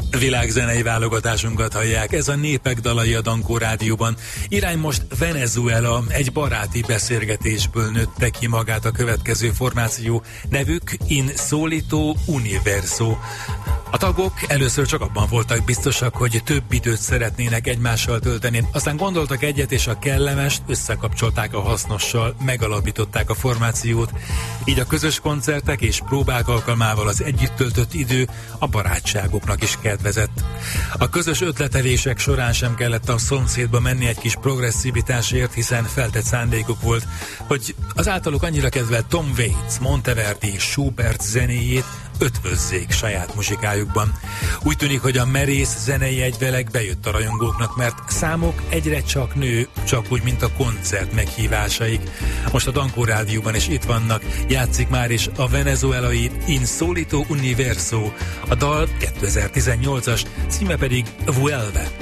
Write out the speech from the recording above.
Világzenei válogatásunkat hallják, ez a Népek dalai a Dankó Rádióban. Irány most Venezuela, egy baráti beszélgetésből nőtte ki magát a következő formáció, nevük Insolito Universo. A tagok először csak abban voltak biztosak, hogy több időt szeretnének egymással tölteni, aztán gondoltak egyet, és a kellemest összekapcsolták a hasznossal, megalapították a formációt. Így a közös koncertek és próbák alkalmával az együtt töltött idő a barátságoknak is kedvezett. A közös ötletelések során sem kellett a szomszédba menni egy kis progresszivitásért, hiszen feltett szándékuk volt, hogy az általuk annyira kedvelt Tom Waits, Monteverdi és Schubert zenéjét ötvözzék saját muzsikájukban. Úgy tűnik, hogy a merész zenei egyveleg bejött a rajongóknak, mert számok egyre csak nő, csak úgy, mint a koncert meghívásaik. Most a Dankó Rádióban is itt vannak, játszik már is a venezuelai Insolito Universo, a dal 2018-as, címe pedig Vuelve.